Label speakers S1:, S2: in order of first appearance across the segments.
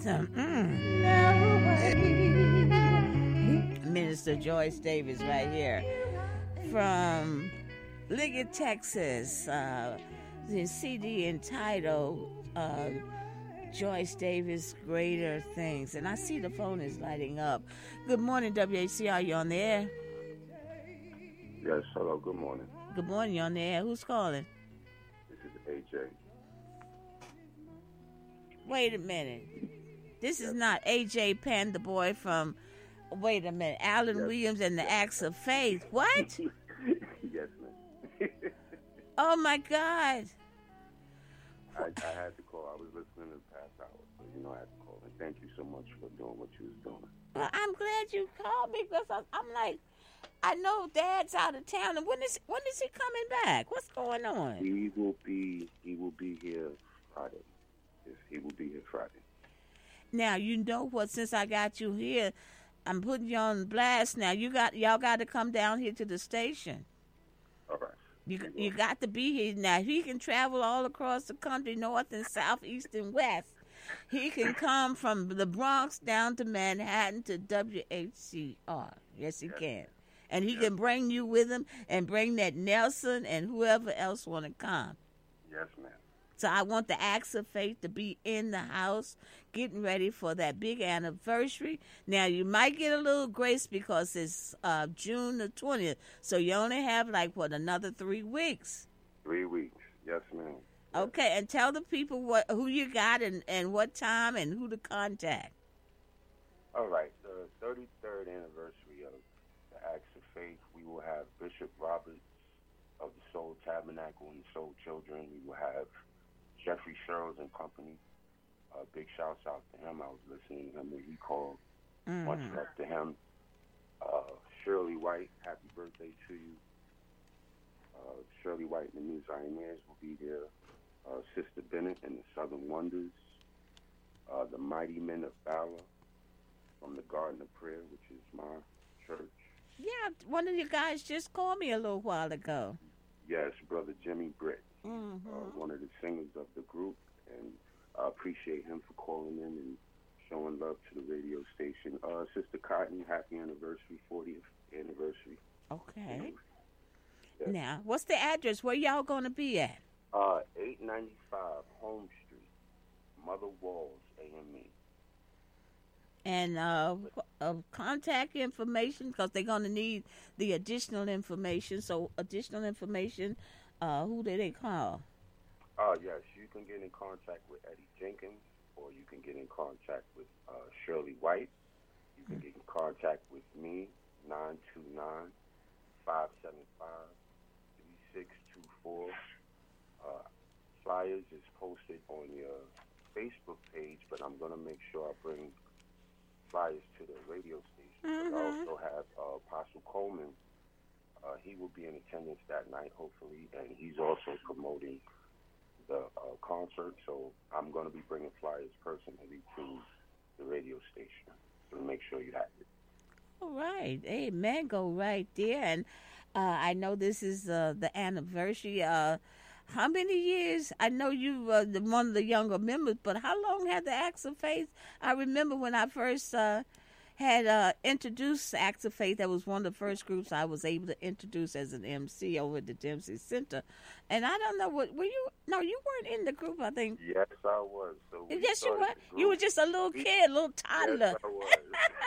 S1: anthem. Minister Joyce Davis right here from Liggett, Texas. The CD entitled Joyce Davis, Greater Things. And I see the phone is lighting up. Good morning, WHCR. You on the air?
S2: Yes, hello, good morning.
S1: Good morning, you on the air. Who's calling?
S2: This is AJ.
S1: Wait a minute. This is not AJ Panda Boy from, wait a minute, Alan Williams and the Acts of Faith. What?
S2: Yes, ma'am.
S1: Oh, my God.
S2: I had to call. I was listening to the past hour, so I had to call. And thank you so much for doing what you was doing.
S1: Well, I'm glad you called me because I'm like, I know Dad's out of town, and when is he coming back? What's going on?
S2: He will be here Friday. Yes, he will be here Friday.
S1: Now you know what? Since I got you here, I'm putting you on blast. Now y'all got to come down here to the station.
S2: All right.
S1: You got to be here. Now he can travel all across the country, north and south, east and west. He can come from the Bronx down to Manhattan to WHCR. Yes, he can. And he can bring you with him and bring that Nelson and whoever else want to come.
S2: Yes, ma'am.
S1: So I want the Acts of Faith to be in the house, getting ready for that big anniversary. Now, you might get a little grace because it's June the 20th. So you only have, another 3 weeks.
S2: 3 weeks. Yes, ma'am.
S1: Okay, and tell the people who you got and what time and who to contact.
S2: All right. The 33rd anniversary of the Acts of Faith, we will have Bishop Roberts of the Soul Tabernacle and the Soul Children. We will have Jeffrey Sherrills and Company. Big shouts out to him. I was listening to him when he called. Much love to him. Shirley White, happy birthday to you. Shirley White and the New Zioneers will be there. Sister Bennett and the Southern Wonders. The Mighty Men of Valor from the Garden of Prayer, which is my church.
S1: Yeah, one of you guys just called me a little while ago.
S2: Yes, Brother Jimmy Britt, one of the singers of the group, and I appreciate him for calling in and showing love to the radio station. Sister Cotton, happy anniversary, 40th anniversary.
S1: Okay.
S2: Yes.
S1: Now, what's the address? Where y'all going to be at?
S2: 895 Home Street, Mother Walls, AME.
S1: And contact information, because they're going to need the additional information. So additional information, who do they call?
S2: Yes, you can get in contact with Eddie Jenkins, or you can get in contact with Shirley White. You can get in contact with me, 929-575-3624. Flyers is posted on your Facebook page, but I'm going to make sure I bring flyers to the radio station. I also have Apostle Coleman. He will be in attendance that night, hopefully, and he's also promoting the concert. So I'm going to be bringing flyers personally to the radio station to make sure you have it.
S1: All right. Amen. Go right there. And I know this is the anniversary. How many years? I know you were one of the younger members, but how long had the Acts of Faith? I remember when I first had introduced Acts of Faith. That was one of the first groups I was able to introduce as an MC over at the Dempsey Center. And I don't know, were you? No, you weren't in the group, I think.
S2: Yes, I was. So
S1: yes, you were. You were just a little kid, a little toddler.
S2: Yes, I was.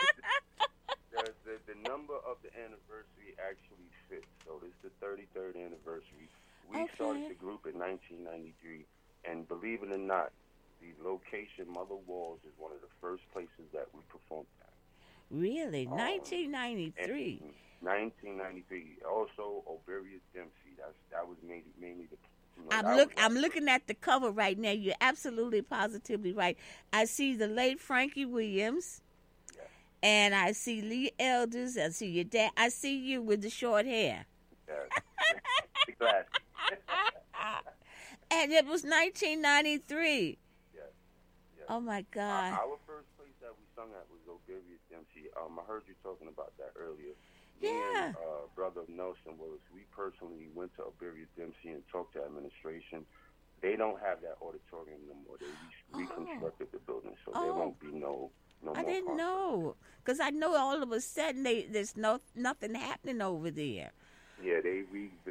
S2: the number of the anniversary actually fits. So this is the 33rd anniversary. We started the group in 1993, and believe it or not, the location, Mother Walls, is one of the first places that we performed at.
S1: Really? 1993?
S2: 1993. Also, Oberius Dempsey. That was mainly the...
S1: I'm looking at the cover right now. You're absolutely positively right. I see the late Frankie Williams, and I see Lee Elders. I see your dad. I see you with the short hair.
S2: Yes. The glasses.
S1: And it was 1993.
S2: Yes.
S1: Oh, my God.
S2: Our first place that we sung at was Oberius Dempsey. I heard you talking about that earlier.
S1: Yeah.
S2: Me and Brother Nelson Willis, we personally went to Oberius Dempsey and talked to administration They don't have that auditorium no more. They reconstructed the building, so there won't be no more.
S1: I didn't
S2: concerts.
S1: know, because I know all of a sudden there's nothing happening over there.
S2: Yeah, they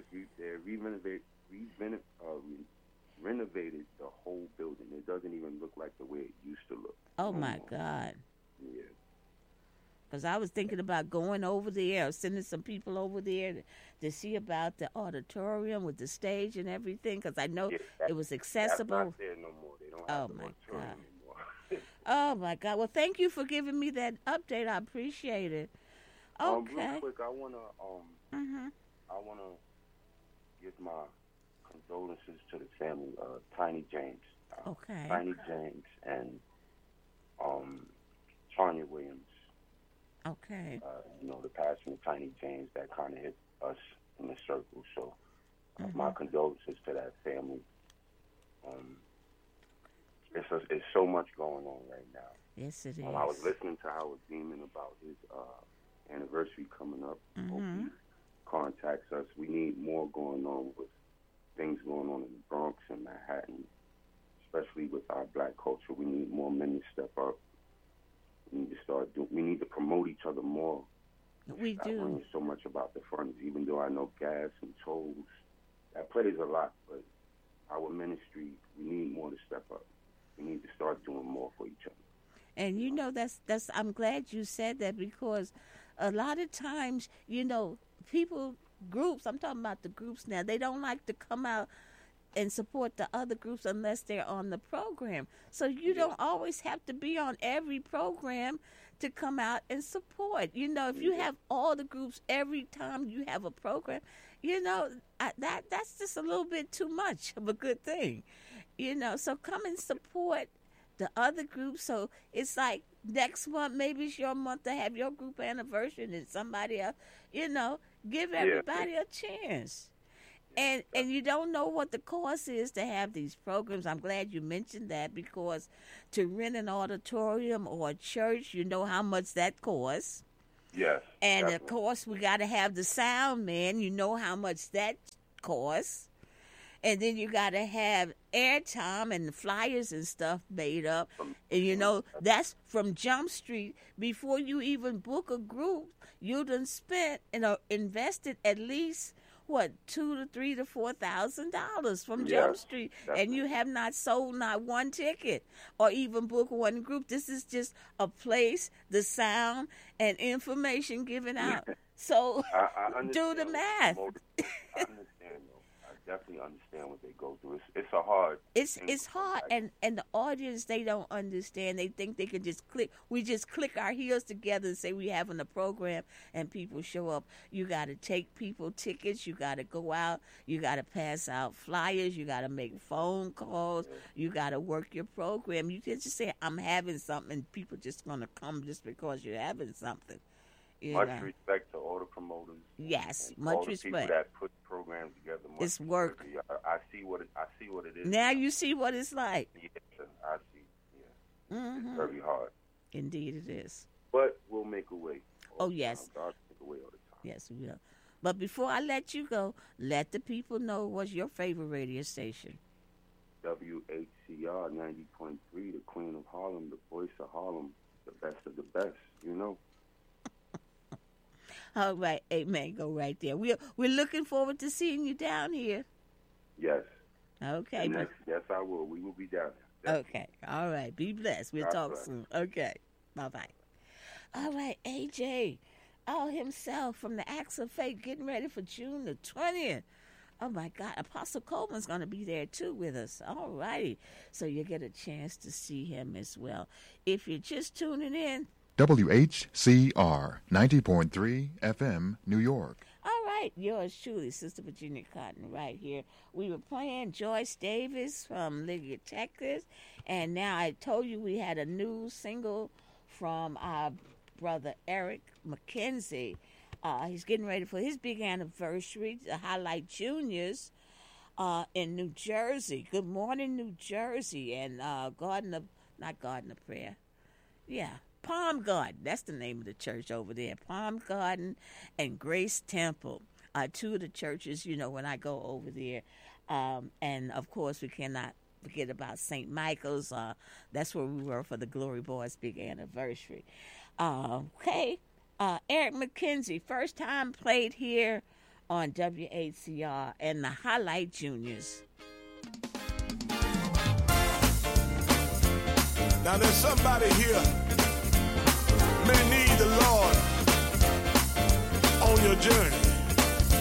S2: renovated the whole building. It doesn't even look like the way it used to look.
S1: Oh my God.
S2: Yeah.
S1: Because I was thinking about going over there, or sending some people over there to see about the auditorium with the stage and everything, because I know it was accessible.
S2: That's not there no more. They don't have the auditorium anymore.
S1: Oh my God. Well, thank you for giving me that update. I appreciate it. Okay.
S2: Real quick, I wanna give my condolences to the family, Tiny James.
S1: Okay.
S2: Tiny James and Tanya Williams.
S1: Okay.
S2: The passing of Tiny James, that kind of hit us in the circle. So my condolences to that family. It's so much going on right now.
S1: Yes, it is.
S2: I was listening to Howard Beeman about his anniversary coming up. Hope he contacts us. We need more going on with things going on in the Bronx and Manhattan, especially with our black culture. We need more men to step up. We need to we need to promote each other more.
S1: We
S2: Stop
S1: do.
S2: worrying so much about the funds, even though I know gas and tolls, that plays a lot, but our ministry, we need more to step up. We need to start doing more for each other.
S1: And that's I'm glad you said that, because a lot of times, groups, I'm talking about the groups now, they don't like to come out and support the other groups unless they're on the program. So you don't always have to be on every program to come out and support. If you have all the groups every time you have a program, that's just a little bit too much of a good thing. So come and support the other groups. So it's like next month, maybe it's your month to have your group anniversary, and somebody else, give everybody a chance. And you don't know what the cost is to have these programs. I'm glad you mentioned that, because to rent an auditorium or a church, you know how much that costs.
S2: Yes.
S1: And
S2: definitely.
S1: of course, we got to have the sound man. You know how much that costs. And then you got to have airtime and the flyers and stuff made up. And, that's from Jump Street. Before you even book a group, you done spent and invested at least, $2,000 to $3,000 to $4,000 from Jump Street,
S2: definitely.
S1: And you have not sold not one ticket or even booked one group. This is just a place, the sound, and information given out. So
S2: I
S1: do the math.
S2: I understand, though. I definitely understand what they go through. It's a hard.
S1: It's hard, and the audience, they don't understand. They think they can just click. We just click our heels together and say we having a program, and people show up. You got to take people tickets. You got to go out. You got to pass out flyers. You got to make phone calls. You got to work your program. You can't just say I'm having something, and people just gonna come just because you're having something.
S2: Much respect to all the promoters.
S1: Yes,
S2: and
S1: much
S2: all the
S1: respect.
S2: people that put programs together.
S1: It's work.
S2: I see what it is.
S1: Now you see what it's like.
S2: Yeah, I see. Yeah, It's very hard.
S1: Indeed, it is.
S2: But we'll make a way.
S1: Yes.
S2: God make a way all the time.
S1: Yes, we will. But before I let you go, let the people know what's your favorite radio station.
S2: WHCR 90.3, the Queen of Harlem, the voice of Harlem, the best of the best.
S1: All right, amen. Go right there. We're looking forward to seeing you down here.
S2: Yes.
S1: Okay.
S2: Yes, I will. We will be down there. Definitely.
S1: Okay. All right. Be blessed. We'll talk soon. Okay. Bye-bye. All right, AJ. Himself from the Acts of Faith, getting ready for June the 20th. Oh, my God. Apostle Coleman's going to be there, too, with us. All righty. So you get a chance to see him as well. If you're just tuning in,
S3: WHCR 90.3 FM, New York.
S1: all right, yours truly, Sister Virginia Cotton, right here. We were playing Joyce Davis from Liggett, Texas, and now I told you we had a new single from our brother Eric McKenzie. He's getting ready for his big anniversary, the Highlight Juniors in New Jersey. Good morning, New Jersey, and not Garden of Prayer. Yeah. Palm Garden, that's the name of the church over there. Palm Garden and Grace Temple are two of the churches, when I go over there. And of course, we cannot forget about St. Michael's. That's where we were for the Glory Boys' big anniversary. Okay, Eric McKenzie, first time played here on WHCR and the Highlight Juniors.
S4: Now there's somebody here may need the Lord on your journey.